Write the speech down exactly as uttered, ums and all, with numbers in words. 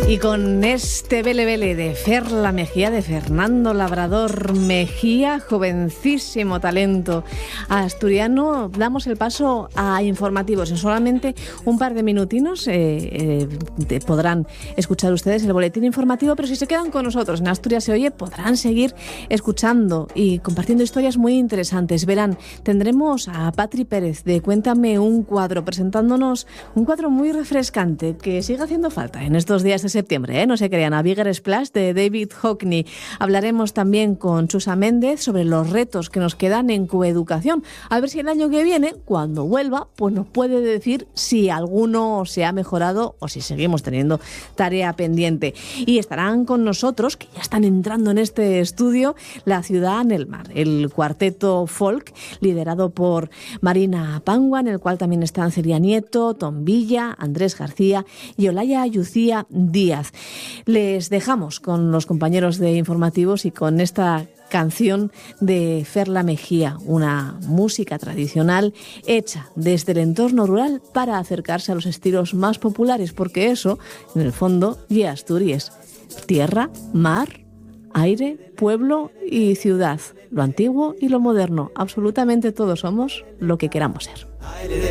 Y con este Bele Bele de Ferla Mejía, de Fernando Labrador Mejía, jovencísimo talento asturiano, damos el paso a informativos. En solamente un par de minutinos eh, eh, podrán escuchar ustedes el boletín informativo, pero si se quedan con nosotros en Asturias se oye, podrán seguir escuchando y compartiendo historias muy interesantes. Verán, tendremos a Patri Pérez de Cuéntame un cuadro, presentándonos un cuadro muy refrescante que sigue haciendo falta en estos días de septiembre, ¿eh? No se crean, a Bigger Splash de David Hockney. Hablaremos también con Chusa Méndez sobre los retos que nos quedan en coeducación. A ver si el año que viene, cuando vuelva, pues nos puede decir si alguno se ha mejorado o si seguimos teniendo tarea pendiente. Y estarán con nosotros, que ya están entrando en este estudio, La Ciudad en el Mar, el cuarteto folk liderado por Marina Pangua, en el cual también están Celia Nieto, Tom Villa, Andrés García y Olaya Yucía Díaz. Les dejamos con los compañeros de informativos y con esta canción de Ferla Mejía, una música tradicional hecha desde el entorno rural para acercarse a los estilos más populares, porque eso, en el fondo, y Asturias: tierra, mar, aire, pueblo y ciudad, lo antiguo y lo moderno, absolutamente todos somos lo que queramos ser.